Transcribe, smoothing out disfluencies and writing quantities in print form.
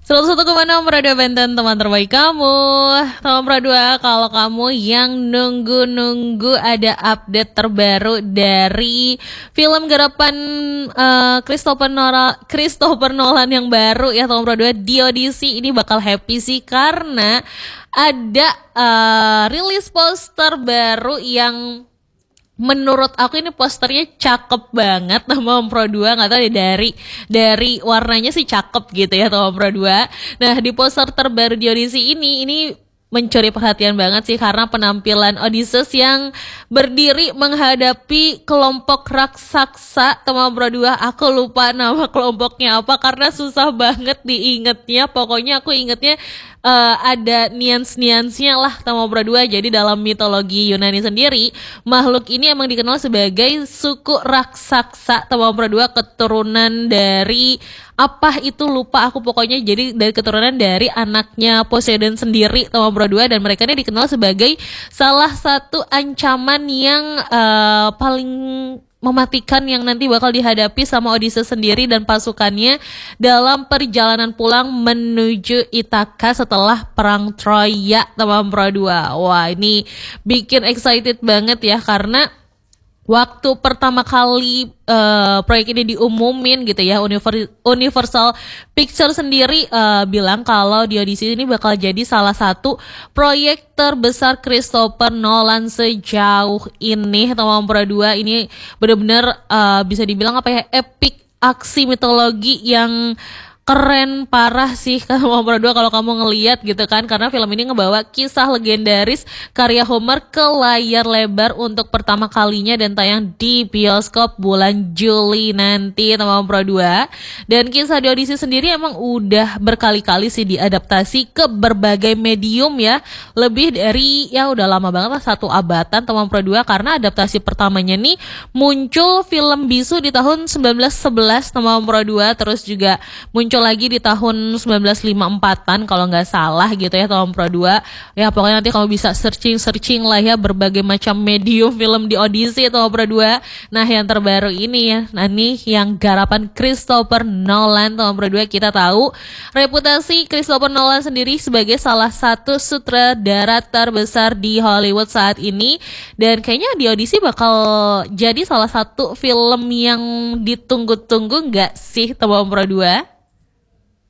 101,6 Radio Banten, teman terbaik kamu. Teman Pro 2, kalau kamu yang nunggu-nunggu ada update terbaru dari film garapan Christopher Nolan yang baru ya, teman Pro 2, The Odyssey, ini bakal happy sih karena ada rilis poster baru yang menurut aku ini posternya cakep banget teman Pro 2, nggak tahu deh, dari warnanya sih cakep gitu ya teman Pro 2. Nah, di poster terbaru di Odyssey ini mencuri perhatian banget sih karena penampilan Odysseus yang berdiri menghadapi kelompok raksasa teman Pro 2. Aku lupa nama kelompoknya apa karena susah banget diingetnya. Pokoknya aku ingetnya ada nians-niansnya lah teman Pro 2. Jadi dalam mitologi Yunani sendiri, makhluk ini emang dikenal sebagai suku raksasa teman Pro 2, keturunan dari apa itu lupa aku, pokoknya jadi dari keturunan dari anaknya Poseidon sendiri teman Pro 2, dan mereka ini dikenal sebagai salah satu ancaman yang paling mematikan yang nanti bakal dihadapi sama Odysseus sendiri dan pasukannya dalam perjalanan pulang menuju Ithaka setelah perang Troya teman Pro 2. Wah, ini bikin excited banget ya karena waktu pertama kali proyek ini diumumin gitu ya, Universal Pictures sendiri bilang kalau The Odyssey ini bakal jadi salah satu proyek terbesar Christopher Nolan sejauh ini teman Pro 2. Ini benar-benar bisa dibilang apa ya, epic aksi mitologi yang keren parah sih teman Pro 2 kalau kamu ngeliat gitu kan, karena film ini ngebawa kisah legendaris karya Homer ke layar lebar untuk pertama kalinya dan tayang di bioskop bulan Juli nanti teman Pro 2. Dan kisah The Odyssey sendiri emang udah berkali-kali sih diadaptasi ke berbagai medium ya, lebih dari ya udah lama banget lah, 1 abatan teman Pro 2, karena adaptasi pertamanya nih muncul film bisu di tahun 1911 teman Pro 2, terus juga muncul lagi di tahun 1954-an kalau nggak salah gitu ya teman Pro 2. Ya pokoknya nanti kamu bisa searching lah ya berbagai macam medium film di Odyssey teman Pro 2. Nah, yang terbaru ini ya, nah nih yang garapan Christopher Nolan teman Pro 2. Kita tahu reputasi Christopher Nolan sendiri sebagai salah satu sutradara terbesar di Hollywood saat ini, dan kayaknya The Odyssey bakal jadi salah satu film yang ditunggu-tunggu nggak sih teman Pro 2?